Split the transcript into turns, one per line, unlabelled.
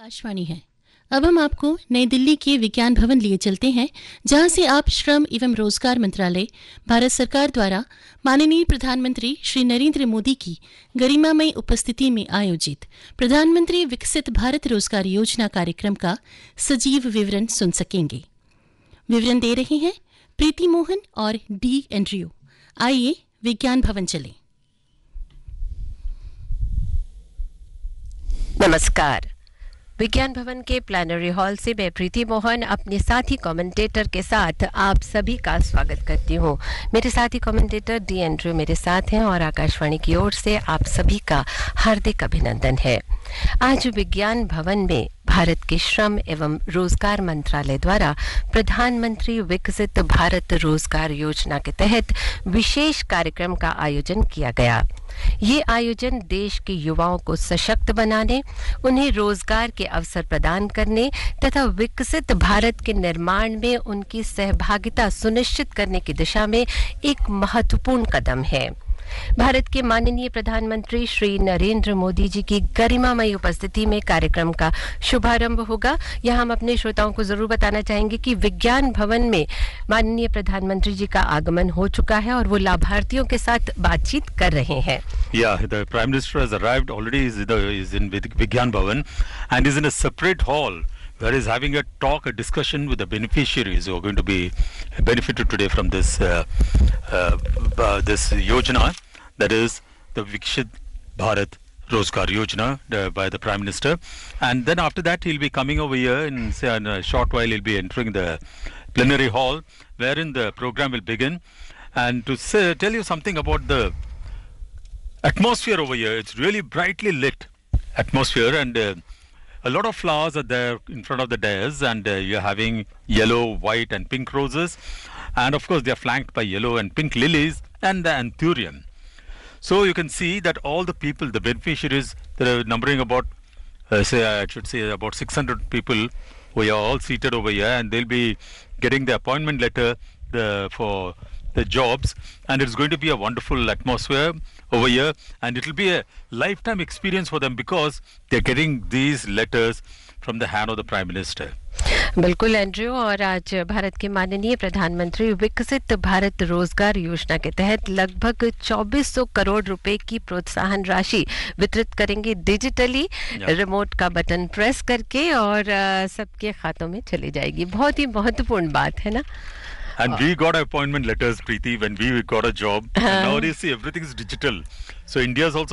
आकाशवाणी है। अब हम आपको नई दिल्ली के विज्ञान भवन लिए चलते हैं, जहां से आप श्रम एवं रोजगार मंत्रालय, भारत सरकार द्वारा माननीय प्रधानमंत्री श्री नरेंद्र मोदी की गरिमामयी उपस्थिति में आयोजित प्रधानमंत्री विकसित भारत रोजगार योजना कार्यक्रम का सजीव विवरण सुन सकेंगे। विवरण दे रहे हैं प्रीति मोहन और डी एंड्रयू। आइए विज्ञान भवन चलें।
नमस्कार। विज्ञान भवन के प्लानरी हॉल से मैं प्रीति मोहन अपने साथी कमेंटेटर के साथ आप सभी का स्वागत करती हूँ। मेरे साथी कमेंटेटर डी एंड्रयू मेरे साथ हैं और आकाशवाणी की ओर से आप सभी का हार्दिक अभिनंदन है। आज विज्ञान भवन में भारत के श्रम एवं रोजगार मंत्रालय द्वारा प्रधानमंत्री विकसित भारत रोजगार योजना के तहत विशेष कार्यक्रम का आयोजन किया गया। ये आयोजन देश के युवाओं को सशक्त बनाने, उन्हें रोजगार के अवसर प्रदान करने तथा विकसित भारत के निर्माण में उनकी सहभागिता सुनिश्चित करने की दिशा में एक महत्वपूर्ण कदम है। भारत के माननीय प्रधानमंत्री श्री नरेंद्र मोदी जी की गरिमामयी उपस्थिति में कार्यक्रम का शुभारंभ होगा। यहाँ हम अपने श्रोताओं को जरूर बताना चाहेंगे कि विज्ञान भवन में माननीय प्रधानमंत्री जी का आगमन हो चुका है और वो लाभार्थियों के साथ बातचीत कर रहे हैं।
Yeah, the Prime Minister has arrived already. Is in Vigyan Bhavan and is in a separate hall where he's having a talk, a discussion with the beneficiaries who are going to be benefited today from this this yojana, that is the Viksit Bharat Rozgar Yojana by the Prime Minister. And then after that he'll be coming over here in a short while. He'll be entering the plenary hall wherein the program will begin. And to tell you something about the atmosphere over here, it's really brightly lit atmosphere, and a lot of flowers are there in front of the dais, and you're having yellow, white and pink roses, and of course they are flanked by yellow and pink lilies and the anthurium. So you can see that all the people, the beneficiaries, there are numbering about I should say about 600 people who are all seated over here, and they'll be getting the appointment letter for the jobs, and it's going to be a wonderful atmosphere over here, and it will be a lifetime experience for them because they're getting these letters from the hand of the Prime Minister.
बिल्कुल Andrew, और आज भारत के माननीय प्रधानमंत्री विकसित भारत रोजगार योजना के तहत लगभग 2400 करोड़ रुपए की प्रोत्साहन राशि वितरित करेंगे डिजिटली, रिमोट का बटन प्रेस करके, और सबके खातों में चली जाएगी। बहुत ही महत्वपूर्ण बात है ना।
And we got appointment letters, Preeti, when we got a job. And nowadays, see, everything is digital. So India is also